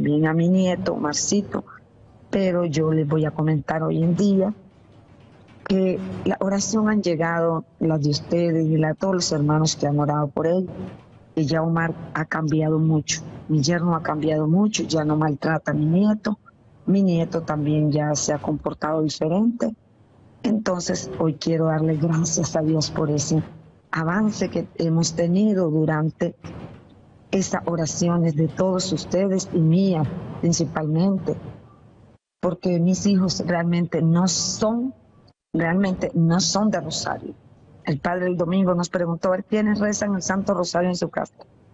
también a mi nieto, Marcito, pero yo les voy a comentar hoy en día que la oración han llegado, las de ustedes y la de todos los hermanos que han orado por él, y ya Omar ha cambiado mucho, mi yerno ha cambiado mucho, ya no maltrata a mi nieto también ya se ha comportado diferente. Entonces hoy quiero darle gracias a Dios por ese avance que hemos tenido durante esas oraciones de todos ustedes y mía principalmente, porque mis hijos realmente no son de Rosario. El padre el domingo nos preguntó, a ver, ¿quiénes rezan el Santo Rosario en su casa?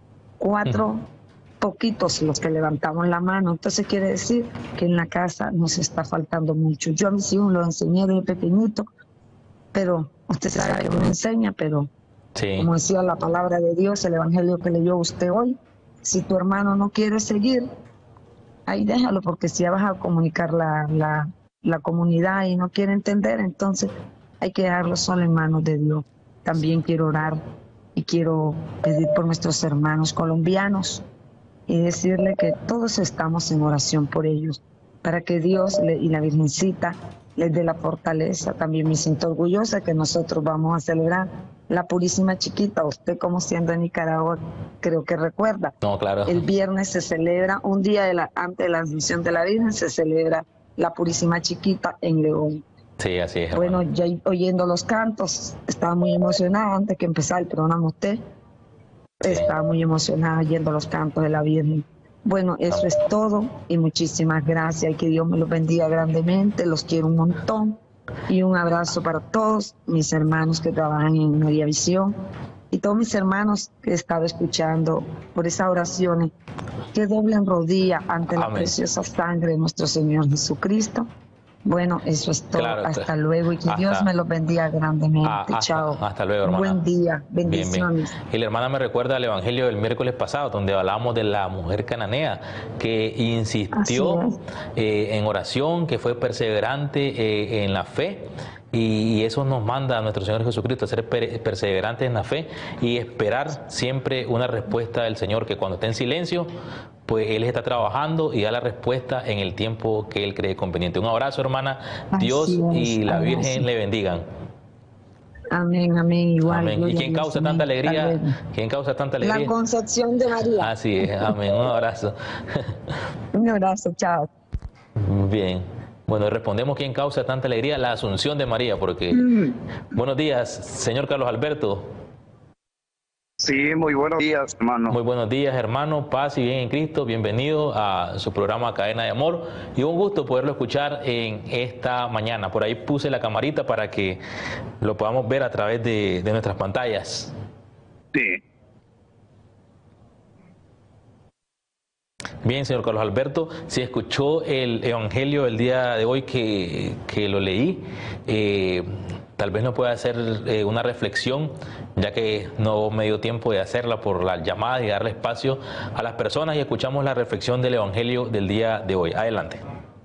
4 poquitos los que levantamos la mano. Entonces quiere decir que en la casa nos está faltando mucho. Yo a mis hijos los enseñé desde pequeñito, pero usted sabe que uno enseña, pero sí, como decía la palabra de Dios, el evangelio que leyó usted hoy, si tu hermano no quiere seguir, ahí déjalo, porque si ya vas a comunicar la comunidad y no quiere entender, entonces hay que dejarlo solo en manos de Dios. También quiero orar y quiero pedir por nuestros hermanos colombianos y decirle que todos estamos en oración por ellos, para que Dios y la Virgencita les dé la fortaleza. También me siento orgullosa que nosotros vamos a celebrar la Purísima Chiquita. Usted, como siendo de Nicaragua, creo que recuerda. No, claro. El viernes se celebra, un día antes de la Asunción de la Virgen, se celebra la Purísima Chiquita en León. Sí, así es. Bueno, ya oyendo los cantos, estaba muy emocionada antes que empezar el programa usted. Estaba muy emocionada oyendo los cantos de la Virgen. Bueno, eso es todo y muchísimas gracias y que Dios me los bendiga grandemente. Los quiero un montón y un abrazo para todos mis hermanos que trabajan en Mediavisión y todos mis hermanos que he estado escuchando por esas oraciones, que doblen rodilla ante la preciosa sangre de nuestro Señor Jesucristo. Bueno, eso es todo. Claro, hasta luego y que Dios me los bendiga grandemente. Chao. Hasta luego, hermana. Buen día. Bendiciones. Bien, bien. Y la hermana me recuerda al evangelio del miércoles pasado, donde hablamos de la mujer cananea que insistió en oración, que fue perseverante en la fe. Y eso nos manda a nuestro Señor Jesucristo a ser perseverantes en la fe y esperar siempre una respuesta del Señor, que cuando esté en silencio, pues Él está trabajando y da la respuesta en el tiempo que Él cree conveniente. Un abrazo, hermana. Dios y la Virgen le bendigan. Amén, amén, igual. Amén. ¿Y quién causa tanta alegría? ¿Quién causa tanta alegría? La Concepción de María. Así es, amén. Un abrazo. Un abrazo, chao. Bien. Bueno, respondemos quién causa tanta alegría, la Asunción de María, porque... Buenos días, señor Carlos Alberto. Sí, muy buenos días, hermano. Muy buenos días, hermano. Paz y bien en Cristo. Bienvenido a su programa Cadena de Amor. Y un gusto poderlo escuchar en esta mañana. Por ahí puse la camarita para que lo podamos ver a través de nuestras pantallas. Sí. Bien, señor Carlos Alberto, si escuchó el evangelio del día de hoy que lo leí, tal vez nos pueda hacer una reflexión, ya que no me dio tiempo de hacerla por las llamadas y darle espacio a las personas, y escuchamos la reflexión del evangelio del día de hoy. Adelante.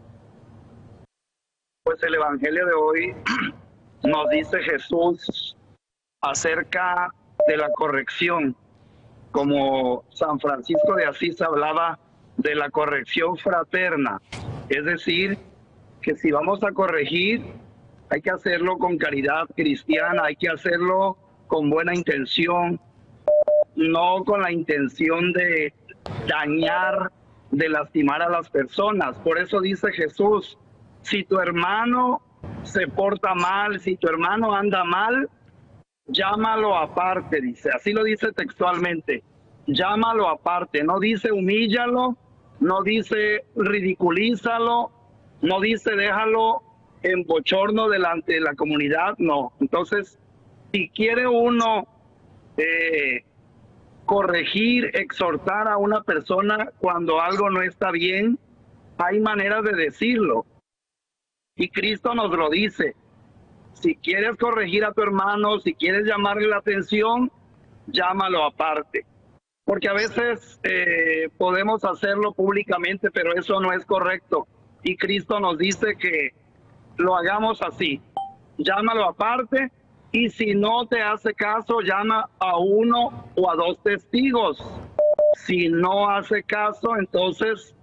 Pues el evangelio de hoy nos dice Jesús acerca de la corrección, como San Francisco de Asís hablaba de la corrección fraterna, es decir, que si vamos a corregir, hay que hacerlo con caridad cristiana, hay que hacerlo con buena intención, no con la intención de dañar, de lastimar a las personas. Por eso dice Jesús, si tu hermano se porta mal, si tu hermano anda mal, llámalo aparte, dice, así lo dice textualmente, llámalo aparte, no dice humíllalo, no dice ridiculízalo, no dice déjalo en bochorno delante de la comunidad, no. Entonces, si quiere uno corregir, exhortar a una persona cuando algo no está bien, hay maneras de decirlo. Y Cristo nos lo dice. Si quieres corregir a tu hermano, si quieres llamarle la atención, llámalo aparte. Porque a veces podemos hacerlo públicamente, pero eso no es correcto. Y Cristo nos dice que lo hagamos así. Llámalo aparte, y si no te hace caso, llama a 1 o a 2 testigos. Si no hace caso, entonces